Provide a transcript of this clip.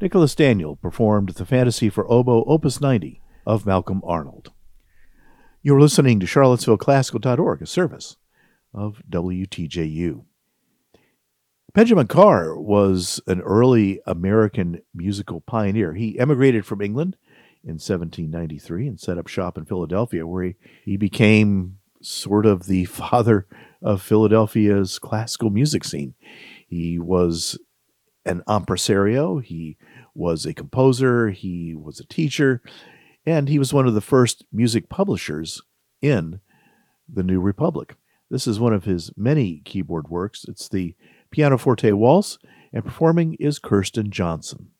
Nicholas Daniel performed the Fantasy for Oboe Opus 90 of Malcolm Arnold. You're listening to CharlottesvilleClassical.org, a service of WTJU. Benjamin Carr was an early American musical pioneer. He emigrated from England in 1793 and set up shop in Philadelphia, where he became sort of the father of Philadelphia's classical music scene. He was an impresario, he was a composer, he was a teacher, and he was one of the first music publishers in the New Republic. This is one of his many keyboard works. It's the Pianoforte Waltz, and performing is Kirsten Johnson.